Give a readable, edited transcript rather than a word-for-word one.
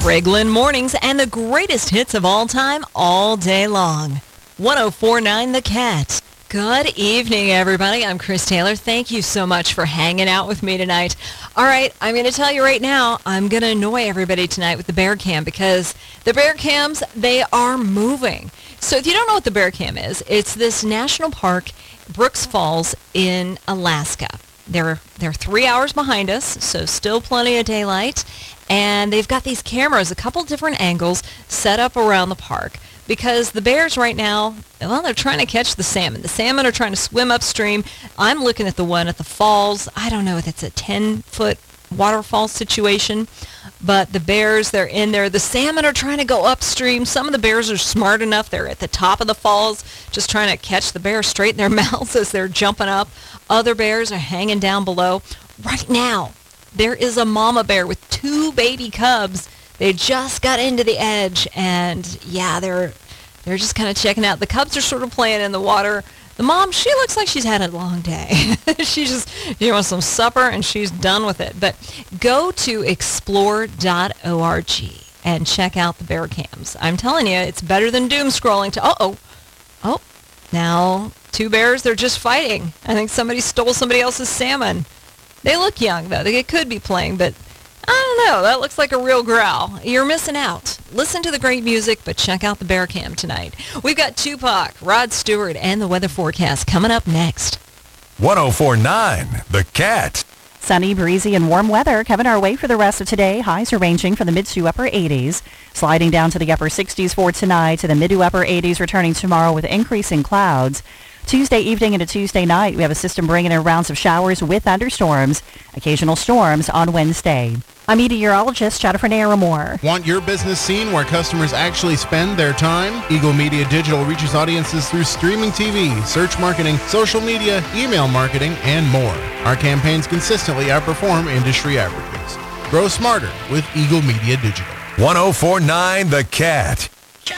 Craig Lynn Mornings and the greatest hits of all time all day long. 104.9 The Cat. Good evening, everybody. I'm Chris Taylor. Thank you so much for hanging out with me tonight. All right, I'm going to tell you right now, I'm going to annoy everybody tonight with the bear cam because the bear cams, they are moving. So if you don't know what the bear cam is, it's this national park, Brooks Falls in Alaska. They're 3 hours behind us, so still plenty of daylight. And they've got these cameras, a couple different angles set up around the park. Because the bears right now, well, they're trying to catch the salmon. The salmon are trying to swim upstream. I'm looking at the one at the falls. I don't know if it's a 10-foot waterfall situation, but the bears, they're in there. The salmon are trying to go upstream. Some of the bears are smart enough. They're at the top of the falls just trying to catch the bear straight in their mouths as they're jumping up. Other bears are hanging down below. Right now, there is a mama bear with 2 baby cubs. They just got into the edge, and yeah, they're just kind of checking out. The cubs are sort of playing in the water. The mom, she looks like she's had a long day. She wants some supper, and she's done with it. But go to explore.org and check out the bear cams. I'm telling you, it's better than doom scrolling to, now 2 bears, they're just fighting. I think somebody stole somebody else's salmon. They look young, though. They could be playing, but I don't know. That looks like a real growl. You're missing out. Listen to the great music, but check out the bear cam tonight. We've got Tupac, Rod Stewart, and the weather forecast coming up next. 104.9 The Cat. Sunny, breezy, and warm weather coming our way for the rest of today. Highs are ranging from the mid to upper 80s, sliding down to the upper 60s for tonight, to the mid to upper 80s returning tomorrow with increasing clouds. Tuesday evening into Tuesday night, we have a system bringing in rounds of showers with thunderstorms, occasional storms on Wednesday. I'm meteorologist Jennifer Naramore. Want your business seen where customers actually spend their time? Eagle Media Digital reaches audiences through streaming TV, search marketing, social media, email marketing, and more. Our campaigns consistently outperform industry averages. Grow smarter with Eagle Media Digital. 104.9 The Cat.